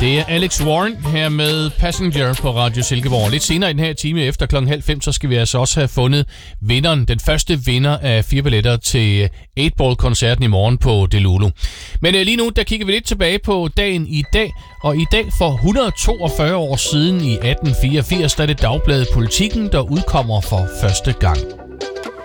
Det er Alex Warren her med Passenger på Radio Silkeborg. Lidt senere i den her time efter 4:30, så skal vi altså også have fundet vinderen. Den første vinder af 4 billetter til 8-Ball-koncerten i morgen på Delulu. Men lige nu, der kigger vi lidt tilbage på dagen i dag. Og i dag for 142 år siden i 1884, der er det dagbladet Politikken, der udkommer for første gang.